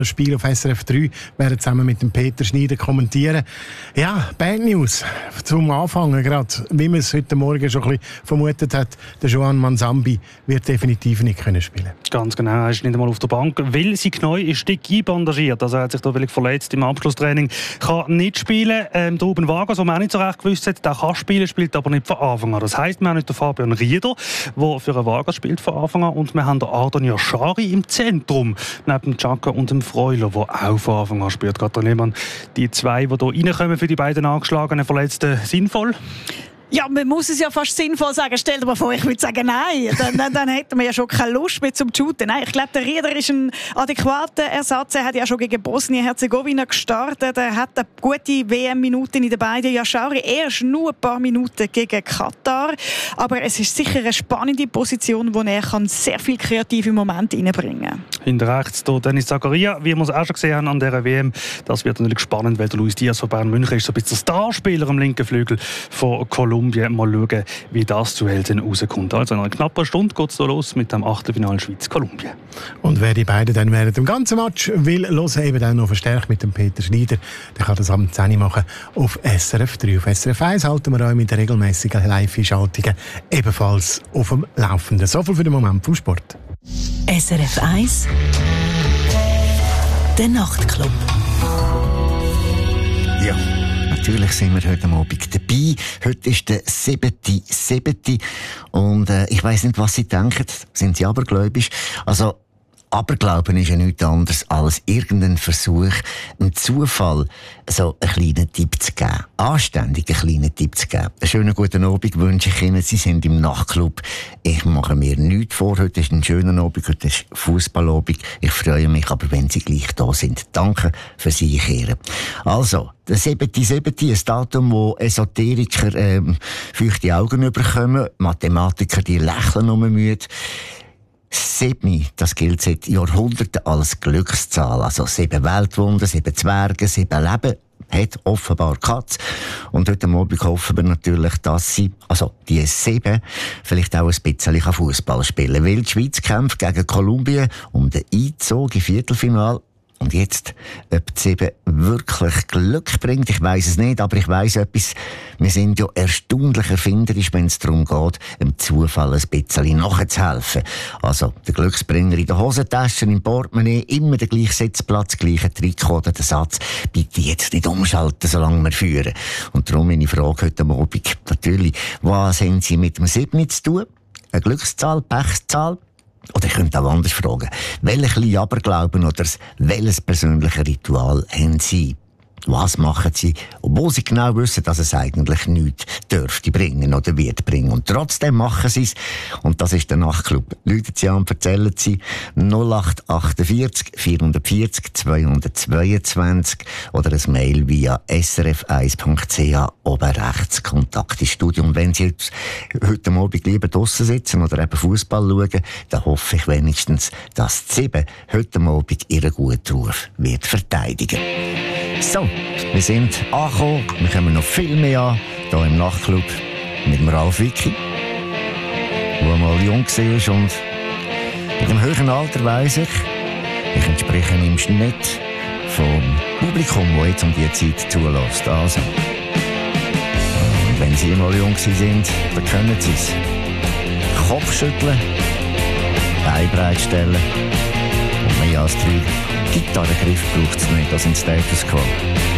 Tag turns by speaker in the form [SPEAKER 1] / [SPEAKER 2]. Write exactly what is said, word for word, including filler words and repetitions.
[SPEAKER 1] Das Spiel auf S R F drei werden zusammen mit dem Peter Schneider kommentieren. Ja, Bad News zum Anfangen gerade, wie man es heute Morgen schon ein bisschen vermutet hat. Der Joan Manzambi wird definitiv nicht können spielen.
[SPEAKER 2] Ganz genau, er ist nicht einmal auf der Bank, weil sein Knie ist dick einbandagiert. Also er hat sich da wirklich verletzt im Abschlusstraining. Kann nicht spielen. Ähm, der Ruben Vargas, den man auch nicht so recht gewusst hat, der kann spielen, spielt aber nicht von Anfang an. Das heisst, wir haben nicht den Fabian Rieder, der für einen Vargas spielt von Anfang an, und wir haben den Ardon Yashari im Zentrum, neben Chaka und dem Freuler, der auch von Anfang an spielt. Katrin Lehmann, die zwei, die hier reinkommen für die beiden angeschlagenen Verletzten, sinnvoll?
[SPEAKER 3] Ja, man muss es ja fast sinnvoll sagen. Stell dir mal vor, ich würde sagen, nein. Dann, dann, dann hätten wir ja schon keine Lust mehr zum Shooten. Nein, ich glaube, der Rieder ist ein adäquater Ersatz. Er hat ja schon gegen Bosnien-Herzegowina gestartet. Er hat eine gute W M-Minuten in den beiden. Yashari erst nur ein paar Minuten gegen Katar. Aber es ist sicher eine spannende Position, wo er kann sehr viel kreative Momente reinbringen kann.
[SPEAKER 2] Hinter rechts der Dennis Zakaria, wie wir es auch schon gesehen haben an dieser W M. Das wird natürlich spannend, weil der Luis Diaz von Bayern München ist so ein bisschen der Starspieler am linken Flügel von Kolumbien. Mal schauen, wie das zu Welt rauskommt. Also in einer knappen Stunde geht es los mit dem Achtelfinale Schweiz-Kolumbien.
[SPEAKER 1] Und wer die beiden dann während dem ganzen Match will, hören, eben dann noch verstärkt mit dem Peter Schneider, der kann das am zehn Uhr machen auf S R F drei. Auf S R F eins halten wir auch mit den regelmäßigen Live-Schaltungen ebenfalls auf dem Laufenden. So viel für den Moment vom Sport.
[SPEAKER 4] S R F eins Der Nachtclub.
[SPEAKER 5] Ja. Natürlich sind wir heute Abend dabei. Heute ist der siebte siebte Und äh, ich weiss nicht, was Sie denken. Sind Sie abergläubisch? Also, Aberglauben ist ja nichts anderes als irgendein Versuch, einem Zufall so einen kleinen Tipp zu geben. Anständig einen kleinen Tipp zu geben. Einen schönen guten Abend wünsche ich Ihnen. Sie sind im Nachtclub. Ich mache mir nichts vor. Heute ist ein schöner Abend. Heute ist Fußballabend. Ich freue mich aber, wenn Sie gleich da sind. Danke für Sie kehren. Also, der siebte siebte ein Datum, wo Esoteriker ähm, feuchte Augen bekommen. Mathematiker, die lächeln nur müde. Sieben, das gilt seit Jahrhunderten als Glückszahl. Also sieben Weltwunder, sieben Zwerge, sieben Leben hat offenbar Katz. Und heute Abend hoffen wir natürlich, dass sie, also die sieben, vielleicht auch ein bisschen Fußball spielen kann. Weil die Schweiz kämpft gegen Kolumbien um den Einzug im Viertelfinale. Und jetzt, ob die sieben wirklich Glück bringt, ich weiss es nicht, aber ich weiss etwas. Wir sind ja erstaunlich erfinderisch, wenn es darum geht, dem Zufall ein bisschen nachzuhelfen. Also, der Glücksbringer in der Hosentasche, im Portemonnaie, immer der gleiche Sitzplatz, gleiche Trikot oder der Satz, bitte jetzt nicht umschalten, solange wir führen. Und darum meine Frage heute Abend, natürlich, was haben Sie mit dem sieben zu tun? Eine Glückszahl, Pechzahl? Oder ich könnte auch anders fragen. Welchen Aberglauben oder welches persönliche Ritual haben Sie? Was machen Sie, obwohl Sie genau wissen, dass es eigentlich nichts dürfte bringen oder wird bringen. Und trotzdem machen Sie es. Und das ist der Nachtclub. Läuten Sie an, erzählen Sie null acht achtundvierzig vierhundertvierzig zweihundertzweiundzwanzig oder ein Mail via s r f eins punkt c h oben rechts Kontakt ins Studio. Und wenn Sie jetzt heute Abend lieber draussen sitzen oder eben Fußball schauen, dann hoffe ich wenigstens, dass die sieben heute Abend ihren guten Ruf wird verteidigen. So, wir sind angekommen. Wir kommen noch viel mehr an, hier im Nachtclub mit dem Ralf Wicki, der mal jung war und in dem höheren Alter weiss ich, ich entspreche im Schnitt vom Publikum, das jetzt um diese Zeit zulässt. Also, und wenn Sie mal jung sind, dann können Sie es. Kopf schütteln, Beine breit stellen und mehr als drei Gitarrengriffe braucht es nicht, das sind Status Quo.